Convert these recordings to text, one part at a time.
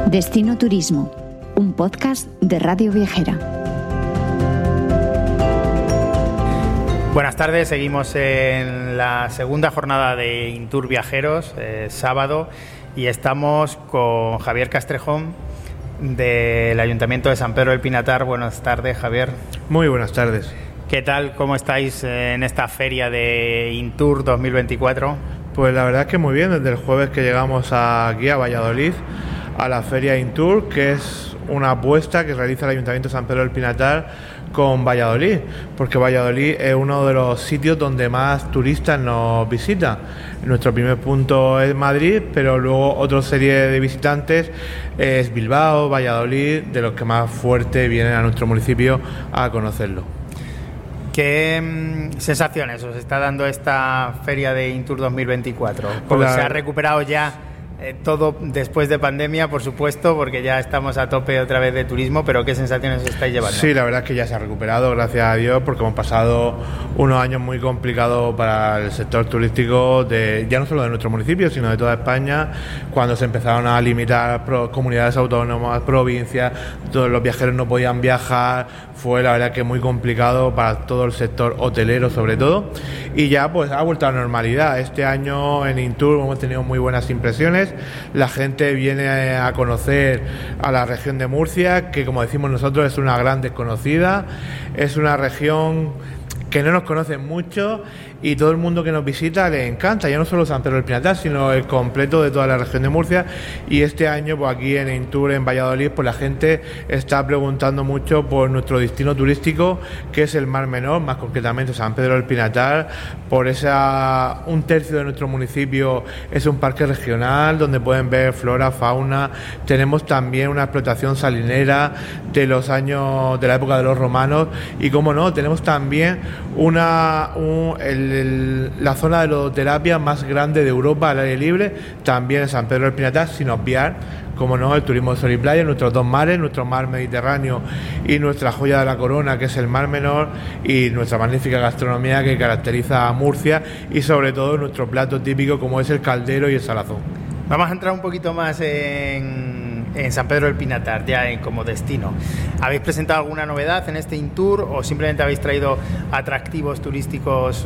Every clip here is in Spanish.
Destino Turismo, un podcast de Radio Viajera. Buenas tardes, seguimos en la segunda jornada de Intour Viajeros, sábado, y estamos con Javier Castrejón del Ayuntamiento de San Pedro del Pinatar. Buenas tardes, Javier. Muy buenas tardes. ¿Qué tal? ¿Cómo estáis en esta feria de Intour 2024? Pues la verdad es que muy bien, desde el jueves que llegamos aquí a Valladolid, a la feria Intour, que es una apuesta que realiza el Ayuntamiento de San Pedro del Pinatar con Valladolid, porque Valladolid es uno de los sitios donde más turistas nos visitan. Nuestro primer punto es Madrid, pero luego otra serie de visitantes es Bilbao, Valladolid, de los que más fuerte vienen a nuestro municipio a conocerlo. ¿Qué sensaciones os está dando esta feria de Intour 2024? Porque se ha recuperado ya todo después de pandemia, por supuesto, porque ya estamos a tope otra vez de turismo, pero ¿qué sensaciones os estáis llevando? Sí, la verdad es que ya se ha recuperado, gracias a Dios, porque hemos pasado unos años muy complicados para el sector turístico, ya no solo de nuestro municipio, sino de toda España, cuando se empezaron a limitar comunidades autónomas, provincias, todos los viajeros no podían viajar. Fue la verdad que muy complicado para todo el sector hotelero sobre todo, y ya pues ha vuelto a la normalidad. Este año en Intour hemos tenido muy buenas impresiones. La gente viene a conocer a la región de Murcia, que como decimos nosotros es una gran desconocida, es una región que no nos conocen mucho y todo el mundo que nos visita le encanta, ya no solo San Pedro del Pinatar, sino el completo de toda la región de Murcia. Y este año pues aquí en Intour, en Valladolid, pues la gente está preguntando mucho por nuestro destino turístico, que es el Mar Menor, más concretamente San Pedro del Pinatar. Por un tercio de nuestro municipio es un parque regional donde pueden ver flora, fauna. Tenemos también una explotación salinera de los años de la época de los romanos, y como no, tenemos también la zona de lodoterapia más grande de Europa al aire libre, también en San Pedro del Pinatar, sin obviar, como no, el turismo de sol y playa, nuestros dos mares, nuestro mar Mediterráneo y nuestra joya de la corona, que es el Mar Menor, y nuestra magnífica gastronomía que caracteriza a Murcia, y sobre todo nuestro plato típico como es el caldero y el salazón. Vamos a entrar un poquito más en San Pedro del Pinatar, ya como destino. ¿Habéis presentado alguna novedad en este Intour o simplemente habéis traído atractivos turísticos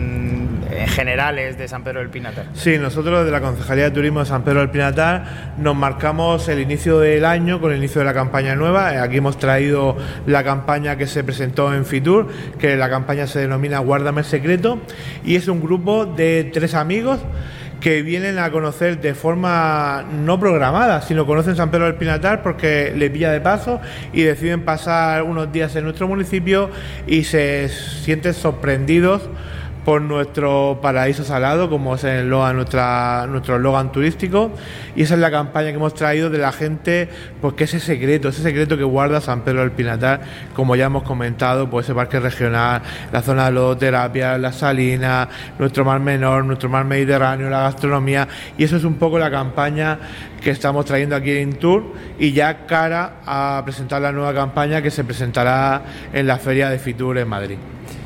generales de San Pedro del Pinatar? Sí, nosotros desde la Concejalía de Turismo de San Pedro del Pinatar nos marcamos el inicio del año con el inicio de la campaña nueva. Aquí hemos traído la campaña que se presentó en Fitur, que la campaña se denomina Guárdame el Secreto, y es un grupo de 3 amigos que vienen a conocer de forma no programada, sino conocen San Pedro del Pinatar porque le pilla de paso y deciden pasar unos días en nuestro municipio y se sienten sorprendidos por nuestro paraíso salado, como es el eslogan, nuestro eslogan turístico. Y esa es la campaña que hemos traído de la gente, porque ese secreto que guarda San Pedro del Pinatar, como ya hemos comentado, pues ese parque regional, la zona de lodoterapia, las salinas, nuestro Mar Menor, nuestro mar Mediterráneo, la gastronomía. Y eso es un poco la campaña que estamos trayendo aquí en Intour, y ya cara a presentar la nueva campaña que se presentará en la feria de Fitur en Madrid.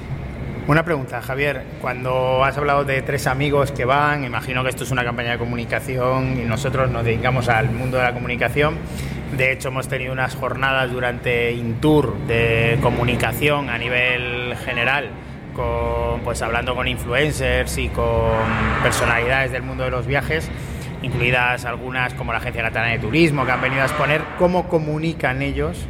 Una pregunta, Javier, cuando has hablado de 3 amigos que van, imagino que esto es una campaña de comunicación y nosotros nos dedicamos al mundo de la comunicación. De hecho, hemos tenido unas jornadas durante Intour de comunicación a nivel general, hablando con influencers y con personalidades del mundo de los viajes, incluidas algunas como la Agencia Catalana de Turismo, que han venido a exponer cómo comunican ellos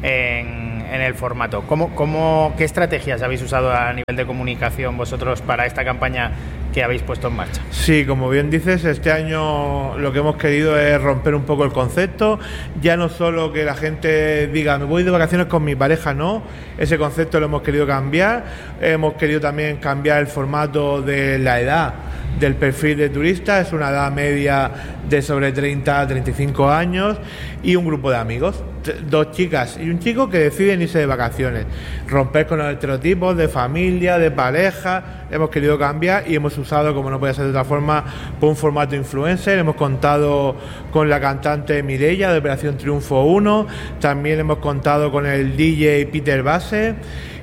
en el formato. ¿Qué estrategias habéis usado a nivel de comunicación vosotros para esta campaña que habéis puesto en marcha? Sí, como bien dices, este año lo que hemos querido es romper un poco el concepto, ya no solo que la gente diga me voy de vacaciones con mi pareja, no, ese concepto lo hemos querido cambiar. Hemos querido también cambiar el formato de la edad del perfil de turista. Es una edad media de sobre 30 a 35 años y un grupo de amigos, 2 chicas y un chico que deciden irse de vacaciones, romper con los estereotipos de familia, de pareja. Hemos querido cambiar y hemos usado, como no puede ser de otra forma, un formato influencer. Hemos contado con la cantante Mireia de Operación Triunfo 1, también hemos contado con el DJ Peter Base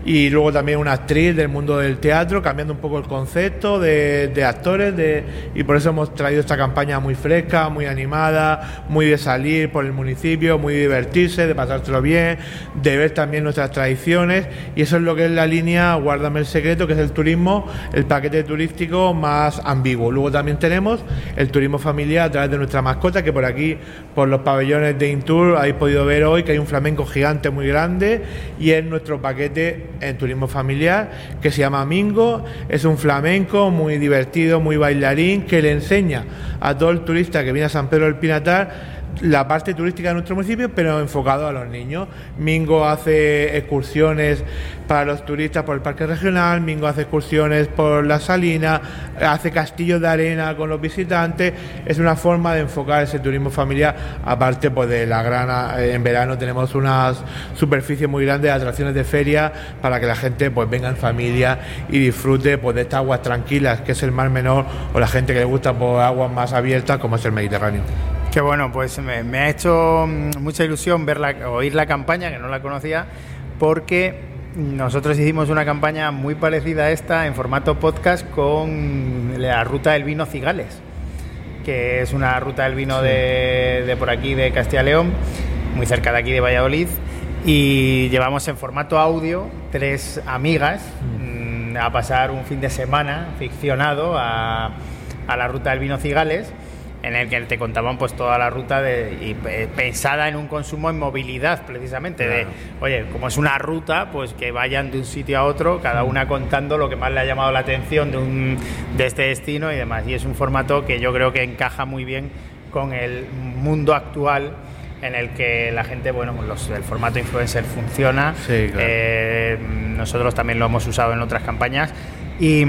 y luego también una actriz del mundo del teatro, cambiando un poco el concepto de actores, y por eso hemos traído esta campaña muy fresca, muy animada, muy de salir por el municipio, muy de divertirse, de pasárselo bien, de ver también nuestras tradiciones, y eso es lo que es la línea Guárdame el Secreto, que es el turismo, el paquete turístico más ambiguo. Luego también tenemos el turismo familiar a través de nuestra mascota, que por aquí, por los pabellones de Intour, habéis podido ver hoy que hay un flamenco gigante muy grande, y es nuestro paquete en turismo familiar, que se llama Mingo. Es un flamenco muy divertido, muy bailarín, que le enseña a todo el turista que viene a San Pedro del Pinatar la parte turística de nuestro municipio, pero enfocado a los niños. Mingo hace excursiones para los turistas por el parque regional, Mingo hace excursiones por la salina, hace castillos de arena con los visitantes. Es una forma de enfocar ese turismo familiar, aparte pues de la gran, en verano tenemos unas superficies muy grandes de atracciones de feria para que la gente pues venga en familia y disfrute pues de estas aguas tranquilas que es el Mar Menor, o la gente que le gusta por aguas más abiertas como es el Mediterráneo. Qué bueno, pues me ha hecho mucha ilusión oír la campaña, que no la conocía, porque nosotros hicimos una campaña muy parecida a esta en formato podcast con la ruta del vino Cigales, que es una ruta del vino de por aquí, de Castilla y León, muy cerca de aquí de Valladolid, y llevamos en formato audio 3 amigas a pasar un fin de semana ficcionado a la ruta del vino Cigales, en el que te contaban pues toda la ruta pensada en un consumo en movilidad, precisamente, claro. Oye, como es una ruta, pues que vayan de un sitio a otro, cada una contando lo que más le ha llamado la atención de este destino y demás. Y es un formato que yo creo que encaja muy bien con el mundo actual, en el que la gente, bueno, el formato influencer funciona. Sí, claro. Nosotros también lo hemos usado en otras campañas. Y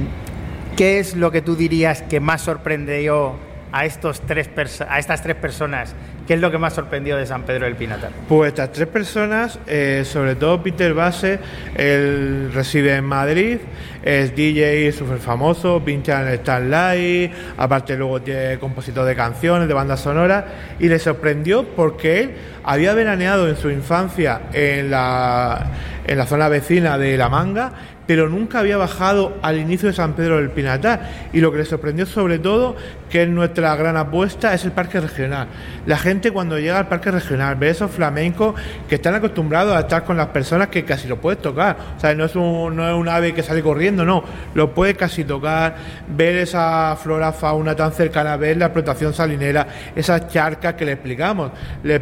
¿qué es lo que tú dirías que más sorprendió a estas 3 personas? ¿Qué es lo que más sorprendió de San Pedro del Pinatar? Pues estas 3 personas, sobre todo Peter Base, él reside en Madrid, es DJ súper famoso, pincha en el Starlight, aparte luego tiene compositor de canciones, de bandas sonoras, y le sorprendió porque él había veraneado en su infancia en la zona vecina de La Manga, pero nunca había bajado al inicio de San Pedro del Pinatar, y lo que le sorprendió sobre todo, que es nuestra gran apuesta, es el parque regional. La gente cuando llega al parque regional ve esos flamencos que están acostumbrados a estar con las personas, que casi lo puedes tocar, o sea, no es un ave que sale corriendo, no, lo puedes casi tocar, ver esa flora, fauna tan cercana, ver la explotación salinera, esas charcas que le explicamos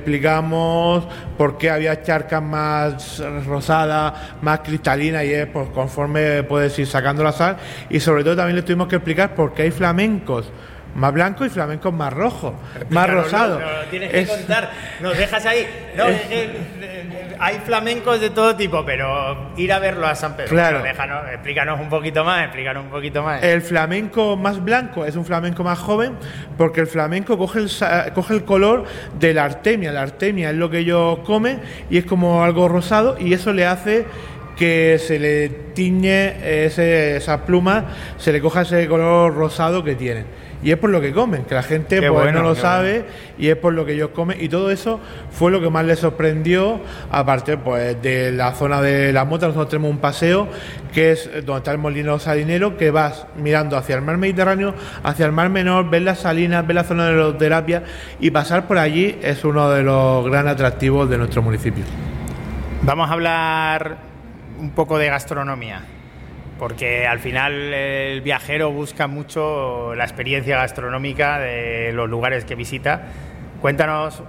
por qué había charcas más rosadas, más cristalinas, y es pues conforme puedes ir sacando la sal, y sobre todo también le tuvimos que explicar por qué hay flamencos más blancos y flamencos más rojos, más rosados. No, tienes que contar, nos dejas ahí. No, hay flamencos de todo tipo, pero ir a verlo a San Pedro. Claro. Explícanos un poquito más. El flamenco más blanco es un flamenco más joven, porque el flamenco coge el color de la artemia. La artemia es lo que ellos comen y es como algo rosado, y eso le hace que se le tiñe esas plumas, se le coja ese color rosado que tienen. Y es por lo que comen, que la gente no lo sabe, y es por lo que ellos comen, y todo eso fue lo que más les sorprendió. Aparte pues de la zona de las motas, nosotros tenemos un paseo que es donde está el molino salinero, que vas mirando hacia el mar Mediterráneo, hacia el mar Menor, ves las salinas, ves la zona de los terapias, y pasar por allí es uno de los grandes atractivos de nuestro municipio. Vamos a hablar un poco de gastronomía, porque al final el viajero busca mucho la experiencia gastronómica de los lugares que visita. Cuéntanos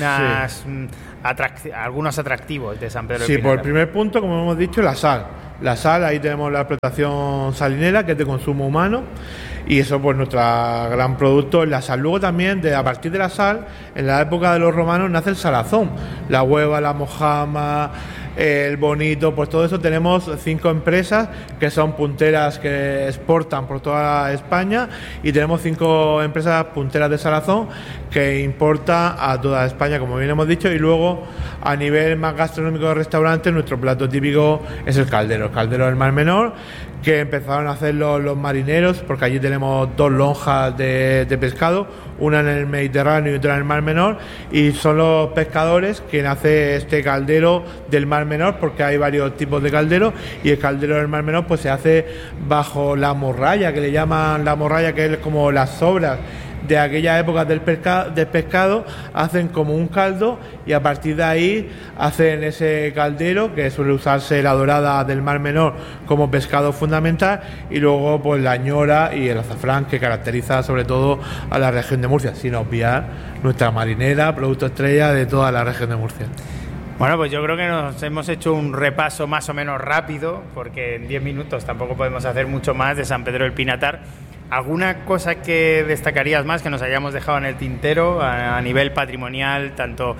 algunos atractivos de San Pedro del Pinatar. Sí, por el primer punto, como hemos dicho, la sal. La sal, ahí tenemos la explotación salinera, que es de consumo humano, y eso pues nuestro gran producto es la sal. Luego también, a partir de la sal, en la época de los romanos nace el salazón, la hueva, la mojama, el bonito, pues todo eso. Tenemos 5 empresas que son punteras, que exportan por toda España, y tenemos 5 empresas punteras de salazón que importa a toda España, como bien hemos dicho. Y luego, a nivel más gastronómico de restaurantes, nuestro plato típico es el caldero del Mar Menor, que empezaron a hacer los marineros, porque allí tenemos 2 lonjas de pescado, una en el Mediterráneo y otra en el Mar Menor, y son los pescadores quienes hacen este caldero del Mar Menor, porque hay varios tipos de calderos, y el caldero del Mar Menor pues se hace bajo la morralla, que le llaman la morralla, que es como las sobras de aquella época del pescado, hacen como un caldo y a partir de ahí hacen ese caldero, que suele usarse la dorada del Mar Menor como pescado fundamental, y luego pues la ñora y el azafrán, que caracteriza sobre todo a la región de Murcia, sin obviar nuestra marinera, producto estrella de toda la región de Murcia. Bueno, pues yo creo que nos hemos hecho un repaso más o menos rápido, porque en 10 minutos tampoco podemos hacer mucho más de San Pedro del Pinatar. ¿Alguna cosa que destacarías más que nos hayamos dejado en el tintero a nivel patrimonial, tanto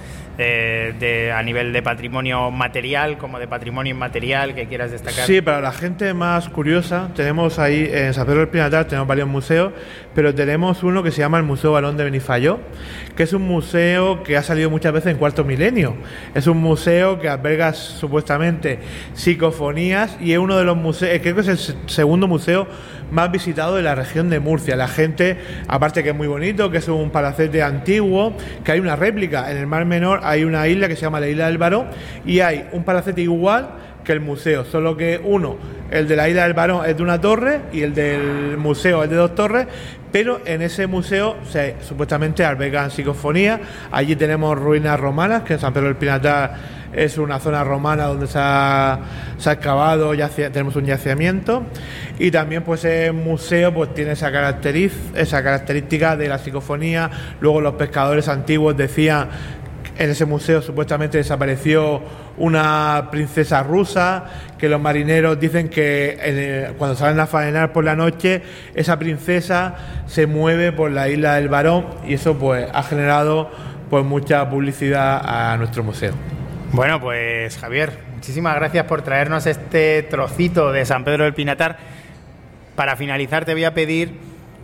a nivel de patrimonio material como de patrimonio inmaterial, que quieras destacar? Sí, para la gente más curiosa, tenemos ahí en San Pedro del Pinatar, tenemos varios museos, pero tenemos uno que se llama el Museo Barón de Benifayó, que es un museo que ha salido muchas veces en Cuarto Milenio. Es un museo que alberga supuestamente psicofonías y es uno de los museos, creo que es el segundo museo más visitado de la región de Murcia. La gente, aparte que es muy bonito, que es un palacete antiguo, que hay una réplica en el Mar Menor, hay una isla que se llama la Isla del Barón y hay un palacete igual que el museo, solo que el de la Isla del Barón es de una torre y el del museo es de 2 torres, pero en ese museo supuestamente albergan psicofonías. Allí tenemos ruinas romanas, que en San Pedro del Pinatar es una zona romana donde se ha excavado, tenemos un yacimiento, y también pues el museo pues tiene esa característica de la psicofonía. Luego los pescadores antiguos decían, en ese museo supuestamente desapareció una princesa rusa, que los marineros dicen que cuando salen a faenar por la noche esa princesa se mueve por la Isla del Barón, y eso pues ha generado pues mucha publicidad a nuestro museo. Bueno, pues Javier, muchísimas gracias por traernos este trocito de San Pedro del Pinatar. Para finalizar te voy a pedir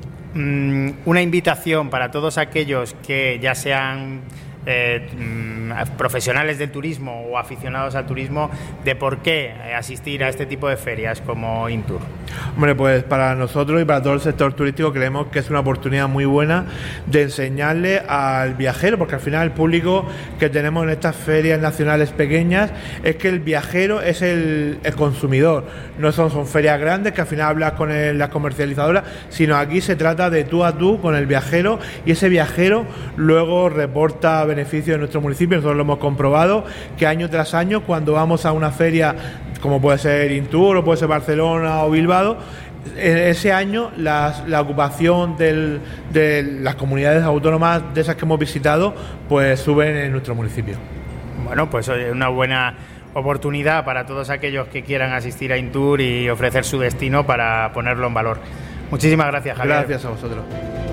una invitación para todos aquellos que ya sean profesionales del turismo o aficionados al turismo, de por qué asistir a este tipo de ferias como Intour. Hombre, pues para nosotros y para todo el sector turístico creemos que es una oportunidad muy buena de enseñarle al viajero, porque al final el público que tenemos en estas ferias nacionales pequeñas es que el viajero es el consumidor. No son ferias grandes que al final hablas con las comercializadoras, sino aquí se trata de tú a tú con el viajero, y ese viajero luego reporta beneficios en nuestro municipio. Nosotros lo hemos comprobado, que año tras año cuando vamos a una feria como puede ser Intour o puede ser Barcelona o Bilbao, ese año la ocupación de las comunidades autónomas de esas que hemos visitado pues suben en nuestro municipio. Bueno, pues es una buena oportunidad para todos aquellos que quieran asistir a Intour y ofrecer su destino para ponerlo en valor. Muchísimas gracias, Javier. Gracias a vosotros.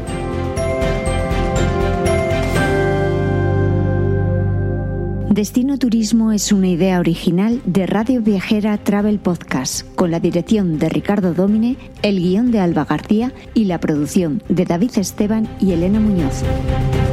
Destino Turismo es una idea original de Radio Viajera Travel Podcast, con la dirección de Ricardo Dómine, el guión de Alba García y la producción de David Esteban y Elena Muñoz.